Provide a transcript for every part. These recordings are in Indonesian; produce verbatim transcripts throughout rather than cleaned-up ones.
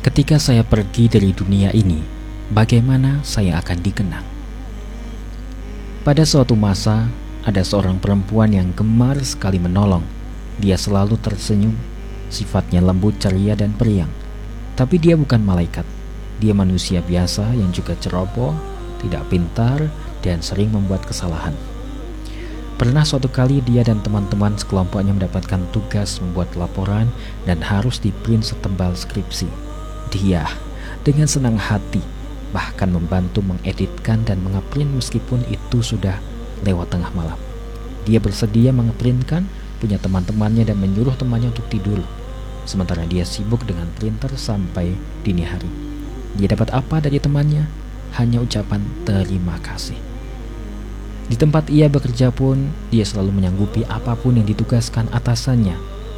Ketika saya pergi dari dunia ini, bagaimana saya akan dikenang? Pada suatu masa, ada seorang perempuan yang gemar sekali menolong. Dia selalu tersenyum, sifatnya lembut, ceria, dan periang. Tapi dia bukan malaikat. Dia manusia biasa yang juga ceroboh, tidak pintar, dan sering membuat kesalahan. Pernah suatu kali dia dan teman-teman sekelompoknya mendapatkan tugas membuat laporan dan harus di-print setebal skripsi. Dia dengan senang hati bahkan membantu mengeditkan dan mengeprint meskipun itu sudah lewat tengah malam. Dia bersedia mengeprintkan punya teman-temannya dan menyuruh temannya untuk tidur. Sementara dia sibuk dengan printer sampai dini hari. Dia dapat apa dari temannya? Hanya ucapan terima kasih. Di tempat ia bekerja pun, dia selalu menyanggupi apapun yang ditugaskan atasannya.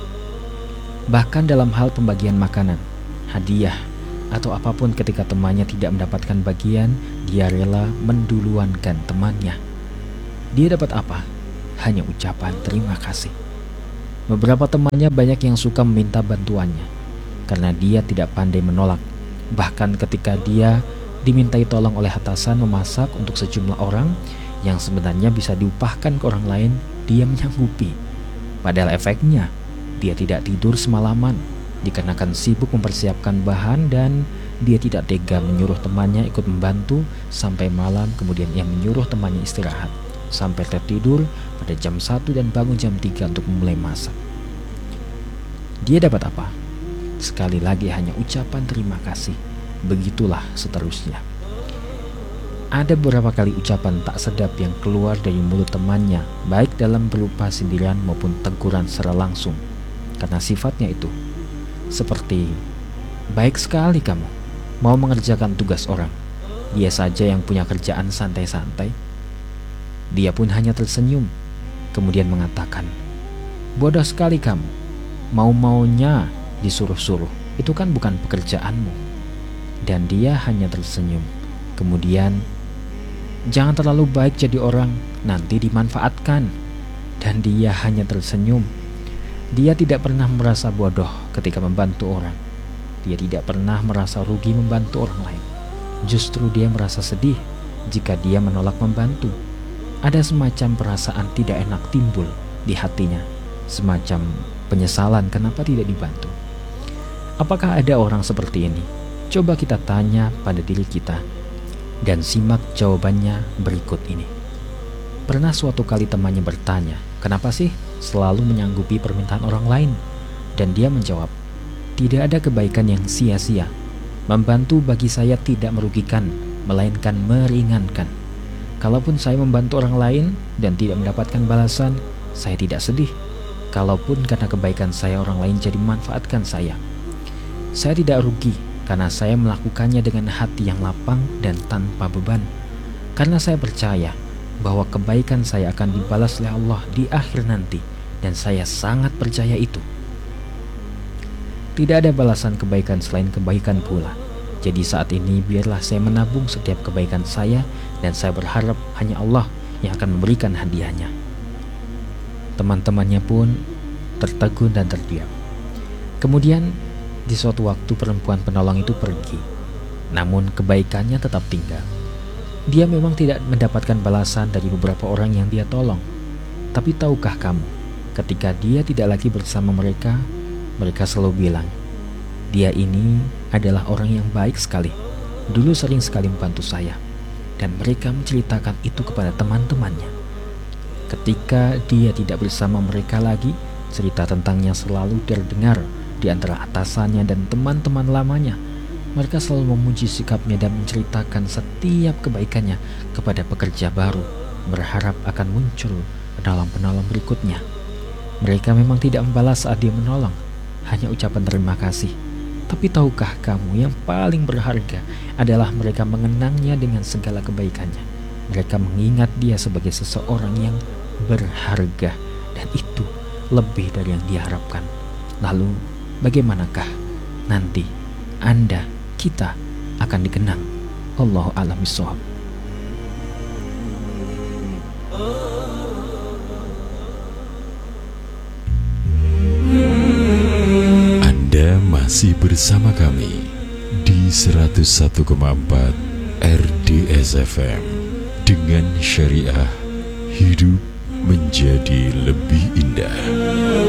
Bahkan dalam hal pembagian makanan, hadiah, atau apapun ketika temannya tidak mendapatkan bagian, dia rela menduluankan temannya. Dia dapat apa? Hanya ucapan terima kasih. Beberapa temannya banyak yang suka meminta bantuannya karena dia tidak pandai menolak. Bahkan ketika dia dimintai tolong oleh atasan memasak untuk sejumlah orang yang sebenarnya bisa diupahkan ke orang lain, dia menyanggupi. Padahal efeknya, dia tidak tidur semalaman dikarenakan sibuk mempersiapkan bahan, dan dia tidak tega menyuruh temannya ikut membantu sampai malam. Kemudian ia menyuruh temannya istirahat sampai tertidur pada jam satu dan bangun jam tiga untuk memulai masak. Dia dapat apa? Sekali lagi hanya ucapan terima kasih. Begitulah seterusnya. Ada beberapa kali ucapan tak sedap yang keluar dari mulut temannya, baik dalam berupa sindiran maupun teguran secara langsung. Karena sifatnya itu seperti, baik sekali kamu mau mengerjakan tugas orang. Dia saja yang punya kerjaan santai-santai. Dia pun hanya tersenyum, kemudian mengatakan, bodoh sekali kamu, mau-maunya disuruh-suruh, itu kan bukan pekerjaanmu. Dan dia hanya tersenyum, kemudian, jangan terlalu baik jadi orang, nanti dimanfaatkan. Dan dia hanya tersenyum. Dia tidak pernah merasa bodoh ketika membantu orang. Dia tidak pernah merasa rugi membantu orang lain. Justru dia merasa sedih jika dia menolak membantu. Ada semacam perasaan tidak enak timbul di hatinya, semacam penyesalan kenapa tidak dibantu. Apakah ada orang seperti ini? Coba kita tanya pada diri kita dan simak jawabannya berikut ini. Pernah suatu kali temannya bertanya, kenapa sih selalu menyanggupi permintaan orang lain? Dan dia menjawab, tidak ada kebaikan yang sia-sia. Membantu bagi saya tidak merugikan, melainkan meringankan. Kalaupun saya membantu orang lain dan tidak mendapatkan balasan, saya tidak sedih. Kalaupun karena kebaikan saya orang lain jadi memanfaatkan saya, saya tidak rugi karena saya melakukannya dengan hati yang lapang dan tanpa beban. Karena saya percaya bahwa kebaikan saya akan dibalas oleh Allah di akhir nanti, dan saya sangat percaya itu. Tidak ada balasan kebaikan selain kebaikan pula. Jadi saat ini biarlah saya menabung setiap kebaikan saya, dan saya berharap hanya Allah yang akan memberikan hadiahnya. Teman-temannya pun tertegun dan terdiam. Kemudian di suatu waktu perempuan penolong itu pergi, namun kebaikannya tetap tinggal. Dia memang tidak mendapatkan balasan dari beberapa orang yang dia tolong. Tapi tahukah kamu, ketika dia tidak lagi bersama mereka, mereka selalu bilang, dia ini adalah orang yang baik sekali. Dulu sering sekali membantu saya. Dan mereka menceritakan itu kepada teman-temannya. Ketika dia tidak bersama mereka lagi, cerita tentangnya selalu terdengar di antara atasannya dan teman-teman lamanya. Mereka selalu memuji sikapnya dan menceritakan setiap kebaikannya kepada pekerja baru, berharap akan muncul penolong-penolong berikutnya. Mereka memang tidak membalas saat dia menolong, hanya ucapan terima kasih. Tapi tahukah kamu, yang paling berharga adalah mereka mengenangnya dengan segala kebaikannya. Mereka mengingat dia sebagai seseorang yang berharga, dan itu lebih dari yang diharapkan. Lalu bagaimanakah nanti Anda, kita akan dikenang? Allahu a'lam bishawab. Anda masih bersama kami di seratus satu koma empat R D S F M. Dengan syariah, hidup menjadi lebih indah.